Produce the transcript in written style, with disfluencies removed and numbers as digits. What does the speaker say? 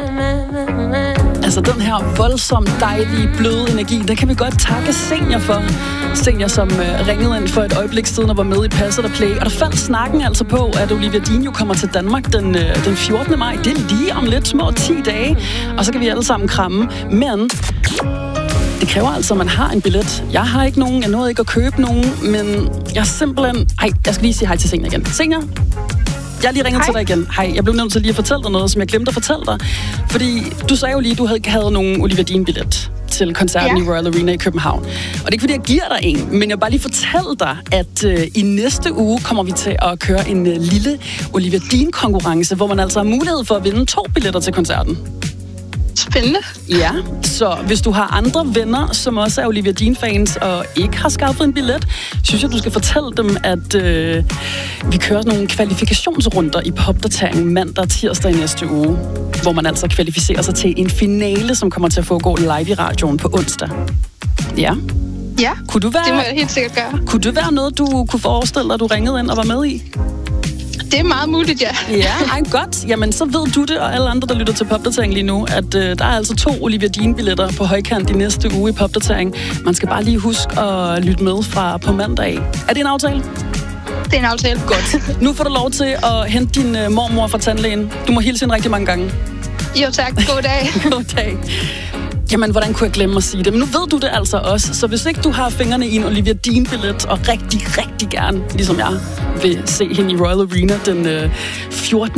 Altså den her voldsomt dejlige, bløde energi, den kan vi godt takke Senior for. Senior, som ringede ind for et øjeblik siden og var med i Passet og Play. Og der faldt snakken altså på, at Olivia Dean jo kommer til Danmark den 14. maj. Det er lige om lidt små 10 dage. Og så kan vi alle sammen kramme. Men det kræver altså, at man har en billet. Jeg har ikke nogen, jeg nåede ikke at købe nogen, men jeg simpelthen... jeg skal lige sige hej til Senior igen. Senior? Jeg har lige ringet til dig igen. Hej, jeg blev nødt til lige at fortælle dig noget, som jeg glemte at fortælle dig. Fordi du sagde jo lige, at du havde nogen Olivia Dean-billet til koncerten i Royal Arena i København. Og det er ikke, fordi jeg giver dig en, men jeg vil bare lige fortælle dig, at i næste uge kommer vi til at køre en lille Olivia Dean-konkurrence, hvor man altså har mulighed for at vinde 2 billetter til koncerten. Spændende. Ja, så hvis du har andre venner, som også er Olivia Dean-fans og ikke har skaffet en billet, synes jeg, du skal fortælle dem, at vi kører nogle kvalifikationsrunder i popdatering mandag og tirsdag i næste uge, hvor man altså kvalificerer sig til en finale, som kommer til at foregå live i radioen på onsdag. Ja. Ja, det må jeg helt sikkert gøre. Kunne det være noget, du kunne forestille dig, at du ringede ind og var med i? Det er meget muligt, ja. Ja, godt. Jamen, så ved du det, og alle andre, der lytter til popdatering lige nu, at der er altså 2 Olivia Dean-billetter på højkant i næste uge i popdatering. Man skal bare lige huske at lytte med fra på mandag. Er det en aftale? Det er en aftale. Godt. Nu får du lov til at hente din mormor fra tandlægen. Du må hilse hende rigtig mange gange. Jo tak. God dag. God dag. Jamen, hvordan kunne jeg glemme at sige det? Men nu ved du det altså også. Så hvis ikke du har fingrene i en Olivia Dean-billet, og rigtig, rigtig gerne, ligesom jeg, vil se hende i Royal Arena den 14.